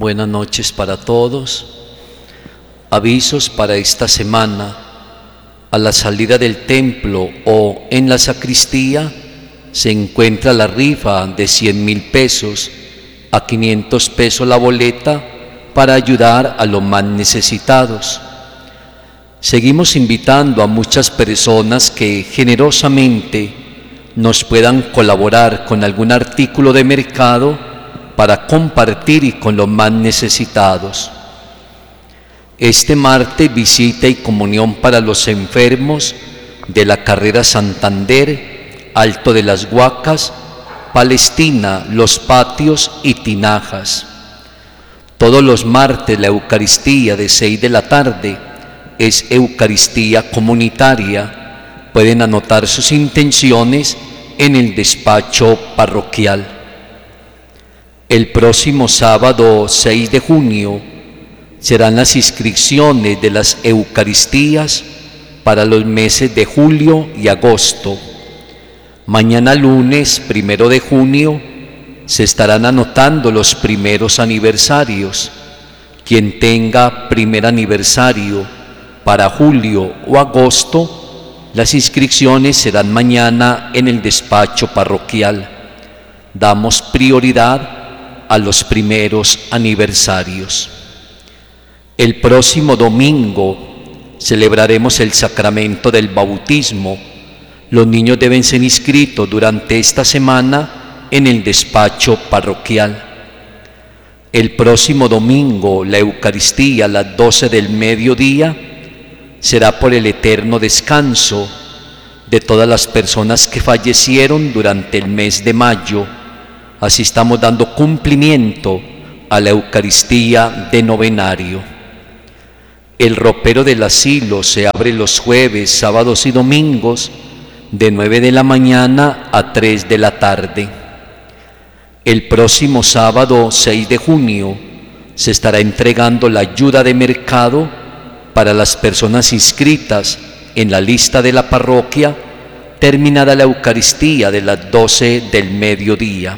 Buenas noches para todos. Avisos para esta semana. A la salida del templo o en la sacristía se encuentra la rifa de 100,000 pesos, a 500 pesos la boleta, para ayudar a los más necesitados. Seguimos invitando a muchas personas que generosamente nos puedan colaborar con algún artículo de mercado para compartir con los más necesitados. Este martes, visita y comunión para los enfermos de la Carrera Santander, Alto de las Huacas, Palestina, Los Patios y Tinajas. Todos los martes la Eucaristía de 6 de la tarde es Eucaristía comunitaria. Pueden anotar sus intenciones en el despacho parroquial. El próximo sábado 6 de junio serán las inscripciones de las Eucaristías para los meses de julio y agosto. Mañana lunes 1 de junio se estarán anotando los primeros aniversarios. Quien tenga primer aniversario para julio o agosto, las inscripciones serán mañana en el despacho parroquial. Damos prioridad a los primeros aniversarios. El próximo domingo celebraremos el sacramento del bautismo. Los niños deben ser inscritos durante esta semana en el despacho parroquial. El próximo domingo la Eucaristía a las 12 del mediodía será por el eterno descanso de todas las personas que fallecieron durante el mes de mayo. Así estamos dando cumplimiento a la Eucaristía de novenario. El ropero del asilo se abre los jueves, sábados y domingos de 9 de la mañana a 3 de la tarde. El próximo sábado 6 de junio se estará entregando la ayuda de mercado para las personas inscritas en la lista de la parroquia, terminada la Eucaristía de las 12 del mediodía.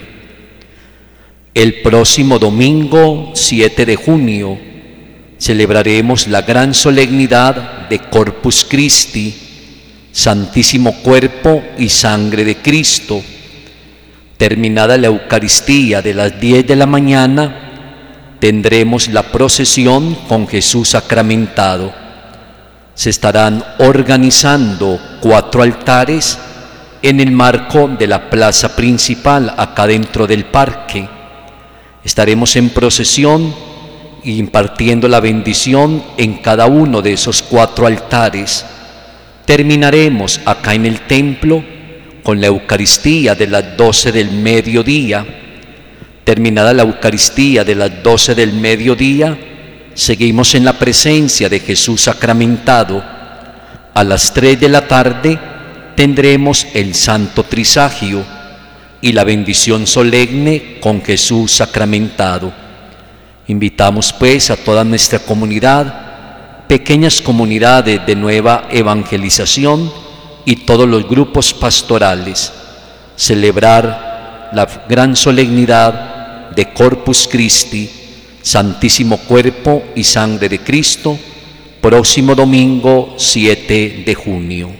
El próximo domingo 7 de junio celebraremos la gran solemnidad de Corpus Christi, Santísimo Cuerpo y Sangre de Cristo. Terminada la Eucaristía de las 10 de la mañana, tendremos la procesión con Jesús sacramentado. Se estarán organizando 4 altares en el marco de la plaza principal, acá dentro del parque. Estaremos en procesión impartiendo la bendición en cada uno de esos 4 altares. Terminaremos acá en el templo con la Eucaristía de las 12 del mediodía. Terminada la Eucaristía de las 12 del mediodía, seguimos en la presencia de Jesús sacramentado. A las 3 de la tarde tendremos el Santo Trisagio y la bendición solemne con Jesús sacramentado. Invitamos pues a toda nuestra comunidad, pequeñas comunidades de nueva evangelización y todos los grupos pastorales, celebrar la gran solemnidad de Corpus Christi, Santísimo Cuerpo y Sangre de Cristo, próximo domingo 7 de junio.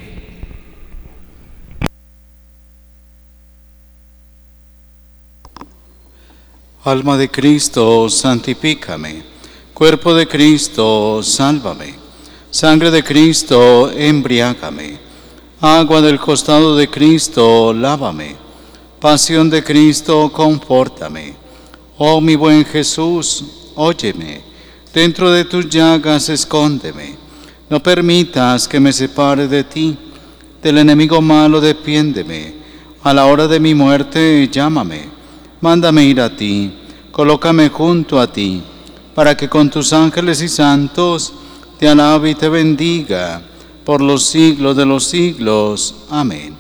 Alma de Cristo, santifícame. Cuerpo de Cristo, sálvame. Sangre de Cristo, embriágame. Agua del costado de Cristo, lávame. Pasión de Cristo, confórtame. Oh mi buen Jesús, óyeme. Dentro de tus llagas, escóndeme. No permitas que me separe de ti. Del enemigo malo, defiéndeme. A la hora de mi muerte, llámame. Mándame ir a ti, colócame junto a ti, para que con tus ángeles y santos te alabe y te bendiga por los siglos de los siglos. Amén.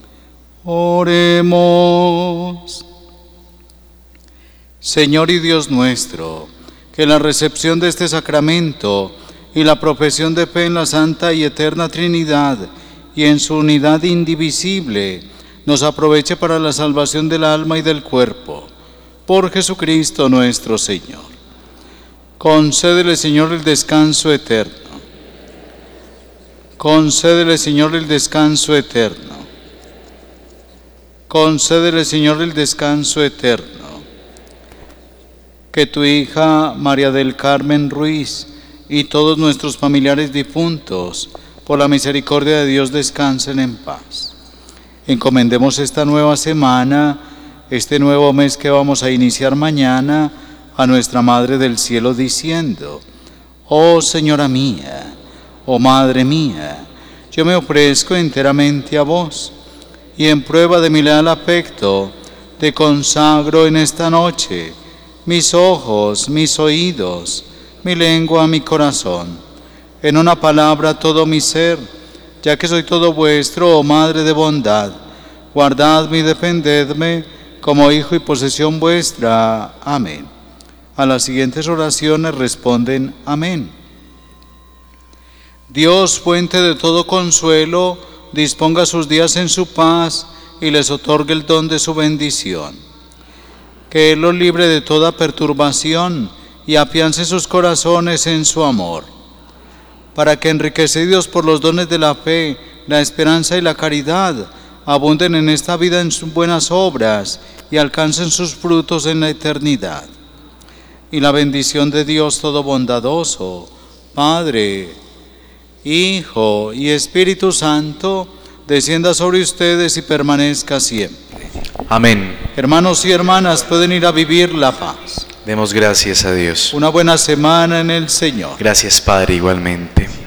Oremos. Señor y Dios nuestro, que la recepción de este sacramento y la profesión de fe en la Santa y Eterna Trinidad y en su unidad indivisible nos aproveche para la salvación del alma y del cuerpo. Por Jesucristo nuestro Señor. Concédele, Señor, el descanso eterno. Concédele, Señor, el descanso eterno. Concédele, Señor, el descanso eterno. Que tu hija María del Carmen Ruiz y todos nuestros familiares difuntos, por la misericordia de Dios, descansen en paz. Encomendemos esta nueva semana, este nuevo mes que vamos a iniciar mañana, a nuestra Madre del Cielo, diciendo: oh Señora mía, oh Madre mía, yo me ofrezco enteramente a vos, y en prueba de mi leal afecto, te consagro en esta noche mis ojos, mis oídos, mi lengua, mi corazón, en una palabra todo mi ser, ya que soy todo vuestro, oh Madre de bondad. Guardadme y defendedme como hijo y posesión vuestra. Amén. A las siguientes oraciones responden amén. Dios, fuente de todo consuelo, disponga sus días en su paz y les otorgue el don de su bendición. Que Él los libre de toda perturbación y afiance sus corazones en su amor, para que, enriquecidos por los dones de la fe, la esperanza y la caridad, abunden en esta vida en sus buenas obras y alcancen sus frutos en la eternidad. Y la bendición de Dios todo bondadoso, Padre, Hijo y Espíritu Santo, descienda sobre ustedes y permanezca siempre. Amén. Hermanos y hermanas, pueden ir a vivir la paz. Demos gracias a Dios. Una buena semana en el Señor. Gracias, Padre, igualmente.